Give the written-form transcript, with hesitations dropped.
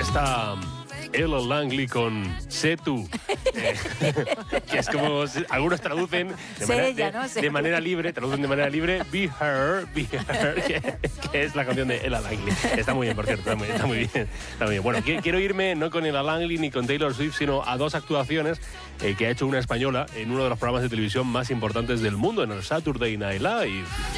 Esta Ella Langley con Sé tú, que es como algunos traducen de manera libre, traducen de manera libre, Be Her, que es la canción de Ella Langley. Está muy bien, por cierto, está muy bien. Bueno, quiero irme no con Ella Langley ni con Taylor Swift, sino a dos actuaciones que ha hecho una española en uno de los programas de televisión más importantes del mundo, en el Saturday Night Live.